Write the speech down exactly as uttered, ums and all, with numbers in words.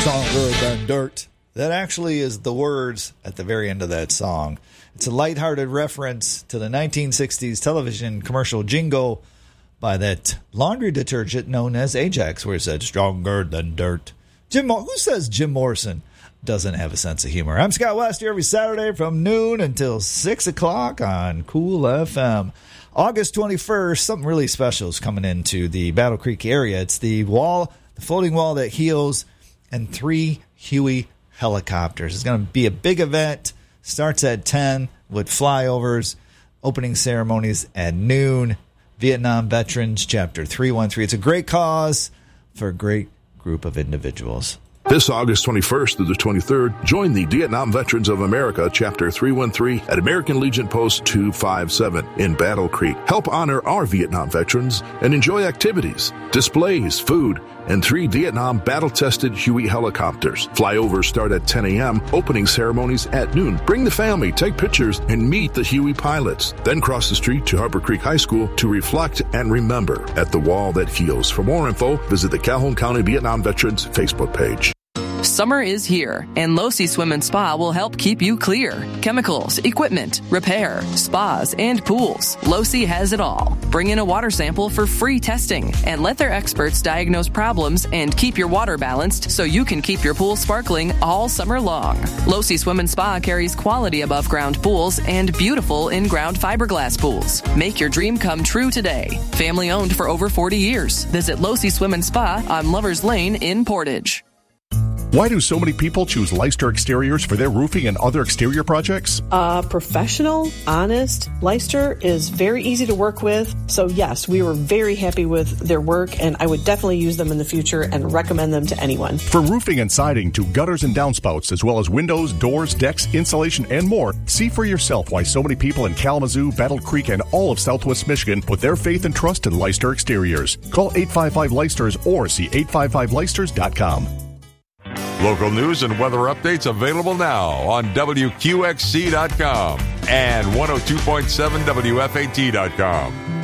Stronger than dirt. That actually is the words at the very end of that song. It's a lighthearted reference to the nineteen sixties television commercial jingle by that laundry detergent known as Ajax, where it said, stronger than dirt. Jim, who says Jim Morrison doesn't have a sense of humor? I'm Scott West here every Saturday from noon until six o'clock on Cool F M. August twenty-first, something really special is coming into the Battle Creek area. It's the wall, the floating wall that heals, and three Huey helicopters. It's going to be a big event. Starts at ten with flyovers, opening ceremonies at noon. Vietnam Veterans, Chapter three one three. It's a great cause for a great group of individuals. This August twenty-first through the twenty-third, join the Vietnam Veterans of America, Chapter three one three at American Legion Post two five seven in Battle Creek. Help honor our Vietnam veterans and enjoy activities, displays, food, and three Vietnam battle-tested Huey helicopters. Flyovers start at ten a.m., opening ceremonies at noon. Bring the family, take pictures, and meet the Huey pilots. Then cross the street to Harbor Creek High School to reflect and remember at the wall that heals. For more info, visit the Calhoun County Vietnam Veterans Facebook page. Summer is here, and Losi Swim and Spa will help keep you clear. Chemicals, equipment, repair, spas, and pools. Losi has it all. Bring in a water sample for free testing, and let their experts diagnose problems and keep your water balanced so you can keep your pool sparkling all summer long. Losi Swim and Spa carries quality above-ground pools and beautiful in-ground fiberglass pools. Make your dream come true today. Family owned for over forty years. Visit Losi Swim and Spa on Lovers Lane in Portage. Why do so many people choose Leister Exteriors for their roofing and other exterior projects? Uh, professional, honest. Leister is very easy to work with. So yes, we were very happy with their work, and I would definitely use them in the future and recommend them to anyone. From roofing and siding to gutters and downspouts, as well as windows, doors, decks, insulation, and more, see for yourself why so many people in Kalamazoo, Battle Creek, and all of Southwest Michigan put their faith and trust in Leister Exteriors. Call eight five five Leisters or see eight five five leisters dot com. Local news and weather updates available now on W Q X C dot com and one oh two point seven W F A T dot com.